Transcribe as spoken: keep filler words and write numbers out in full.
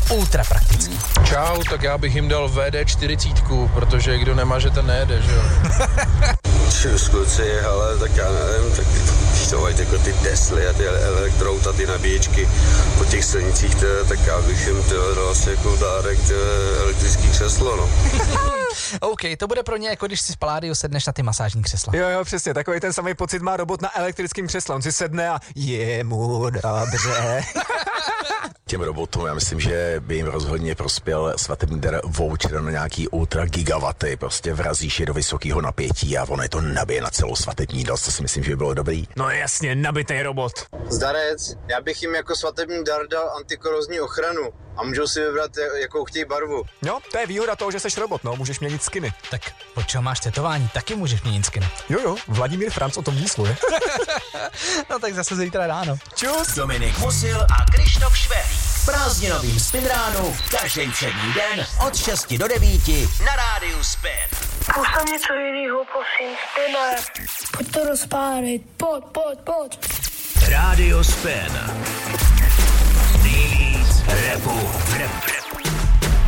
ultra praktický. Čau, tak já bych jim dal V D čtyřicet, protože kdo nemaže, ten nejede, že jo? Čus, kluci, ale tak já nevím, tak jsou ať jako ty Tesly a ty elektrouta, ty nabíječky po těch silnicích, tě, tak já bych jim tě, dal asi jako dárek tě, elektrický křeslo, no. OK, to bude pro ně jako když si z Paládiu sedneš na ty masážní křesla. Jo, jo, přesně, takový ten samý pocit má robot na elektrickém křesle. On si sedne a je mu dobře. Těm robotům, já myslím, že by jim rozhodně prospěl svatební dar voucher na nějaký ultra gigawaty, prostě vrazíš je do vysokého napětí a ono je to nabije na celou svatební noc, to si myslím, že by bylo dobrý. No jasně, nabitej robot. Zdarec, já bych jim jako svatební dar dal antikorozní ochranu a můžou si vybrat, jakou chtějí barvu. Jo, to je výhoda toho, že seš robot, no, můžeš měnit skiny. Tak po čem máš tetování, taky můžeš měnit skiny. Jo, jo, Vladimír Franc o tom výsluje. No tak zase zítra ráno. Čus! Dominik Musil a Krištof Švehlík. V prázdninovým Spinránu každý všední den od šesti do devíti na rádiu Spin. Půjď tam něco jinýho, prosím, Spine. Pojď to rozpálit, pojď, pojď, pojď. Rádio Spin. Nejvíc rapu v rap